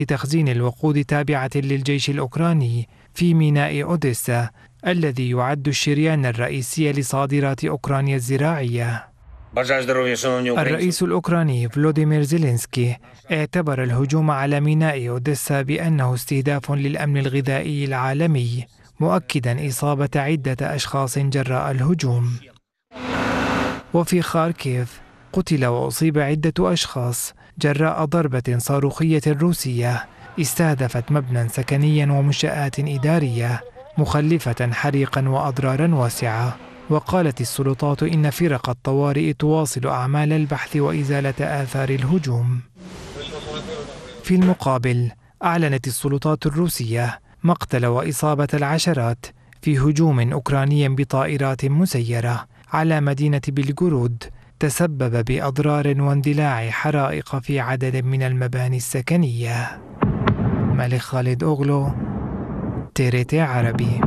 لتخزين الوقود تابعة للجيش الأوكراني في ميناء أوديسا الذي يعد الشريان الرئيسي لصادرات أوكرانيا الزراعية. الرئيس الأوكراني فلوديمير زيلينسكي اعتبر الهجوم على ميناء أوديسا بأنه استهداف للأمن الغذائي العالمي، مؤكدا إصابة عدة أشخاص جراء الهجوم. وفي خاركيف قتل وأصيب عدة أشخاص جراء ضربة صاروخية روسية استهدفت مبنى سكنيا ومنشآت إدارية، مخلفة حريقا وأضرارا واسعة. وقالت السلطات إن فرق الطوارئ تواصل أعمال البحث وإزالة آثار الهجوم. في المقابل أعلنت السلطات الروسية مقتل وإصابة العشرات في هجوم أوكراني بطائرات مسيرة على مدينة بلغورود تسبب بأضرار واندلاع حرائق في عدد من المباني السكنية. ملك خالد أوغلو، TRT عربي.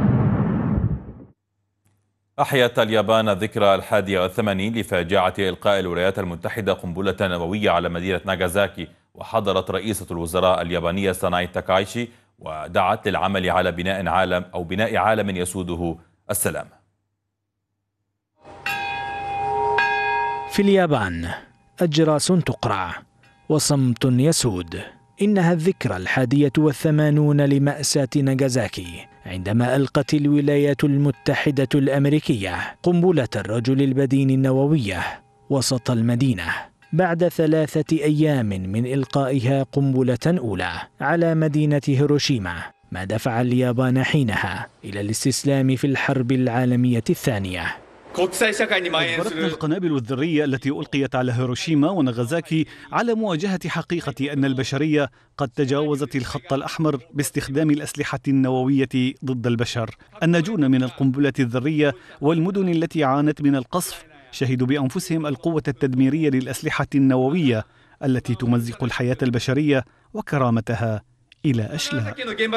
أحيت اليابان ذكرى 81 لفاجعة إلقاء الولايات المتحدة قنبلة نووية على مدينة ناغازاكي، وحضرت رئيسة الوزراء اليابانية ساناي تاكايشي ودعت للعمل على بناء عالم يسوده السلام. في اليابان أجراس تقرع وصمت يسود. إنها الذكرى 81 لمأساة ناغازاكي، عندما ألقت الولايات المتحدة الأمريكية قنبلة الرجل البدين النووية وسط المدينة، بعد 3 أيام من إلقائها قنبلة أولى على مدينة هيروشيما، ما دفع اليابان حينها إلى الاستسلام في الحرب العالمية الثانية. أجبرتنا القنابل الذرية التي ألقيت على هيروشيما وناغازاكي على مواجهة حقيقة أن البشرية قد تجاوزت الخط الأحمر باستخدام الأسلحة النووية ضد البشر. الناجون من القنبلة الذرية والمدن التي عانت من القصف شهدوا بأنفسهم القوة التدميرية للأسلحة النووية التي تمزق الحياة البشرية وكرامتها إلى أشلاء.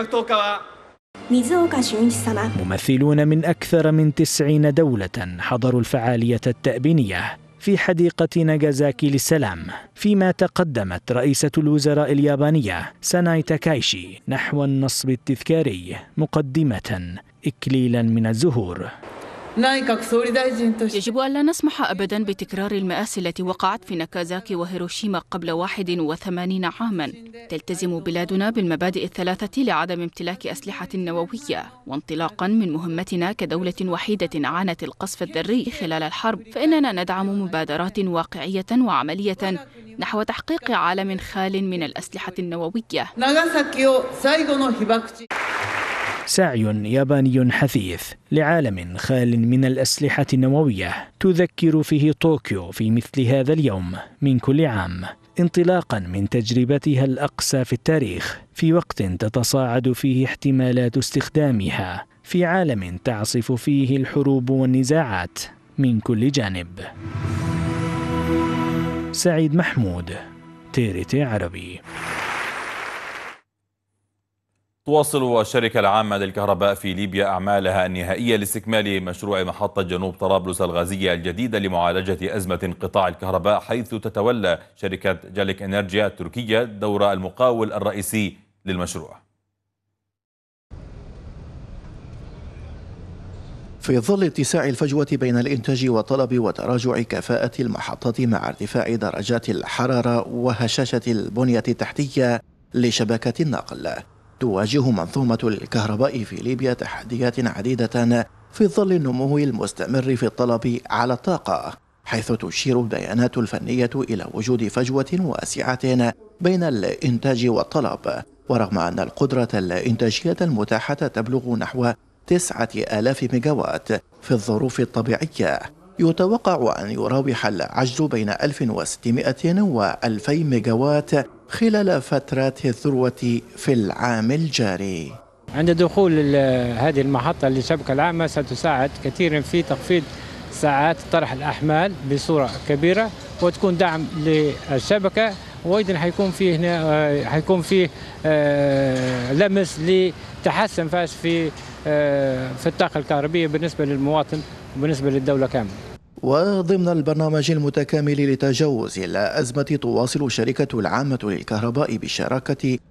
ممثلون من أكثر من 90 دولة حضروا الفعالية التأبينية في حديقة ناغازاكي للسلام، فيما تقدمت رئيسة الوزراء اليابانية ساناي تاكايشي نحو النصب التذكاري مقدمة إكليلا من الزهور. يجب ألا نسمح أبدا بتكرار المآسي التي وقعت في ناكازاكي وهيروشيما قبل 81 عاما. تلتزم بلادنا بالمبادئ الثلاثة لعدم امتلاك أسلحة نووية، وانطلاقا من مهمتنا كدولة وحيدة عانت القصف الذري خلال الحرب، فإننا ندعم مبادرات واقعية وعملية نحو تحقيق عالم خال من الأسلحة النووية. سعي ياباني حثيث لعالم خال من الأسلحة النووية تذكر فيه طوكيو في مثل هذا اليوم من كل عام، انطلاقا من تجربتها الأقصى في التاريخ، في وقت تتصاعد فيه احتمالات استخدامها في عالم تعصف فيه الحروب والنزاعات من كل جانب. سعيد محمود، TRT عربي. تواصل الشركة العامة للكهرباء في ليبيا أعمالها النهائية لاستكمال مشروع محطة جنوب طرابلس الغازية الجديدة لمعالجة أزمة انقطاع الكهرباء، حيث تتولى شركة جاليك إنرجيا التركية دور المقاول الرئيسي للمشروع. في ظل اتساع الفجوة بين الإنتاج والطلب وتراجع كفاءة المحطات مع ارتفاع درجات الحرارة وهشاشة البنية التحتية لشبكة النقل، تواجه منظومة الكهرباء في ليبيا تحديات عديدة في ظل النمو المستمر في الطلب على الطاقة، حيث تشير البيانات الفنية إلى وجود فجوة واسعة بين الإنتاج والطلب، ورغم أن القدرة الإنتاجية المتاحة تبلغ نحو 9000 ميجاوات في الظروف الطبيعية، يتوقع أن يراوح العجز بين 1600 و 2000 ميجاوات خلال فترات الذروة في العام الجاري. عند دخول هذه المحطة للشبكة العامة ستساعد كثيرا في تخفيض ساعات طرح الأحمال بصورة كبيرة، وتكون دعم للشبكة، وأيضا حيكون فيه لمس لتحسن في الطاقة الكهربية بالنسبة للمواطن وبالنسبة للدولة كاملة. وضمن البرنامج المتكامل لتجاوز الأزمة، تواصل الشركة العامة للكهرباء بالشراكة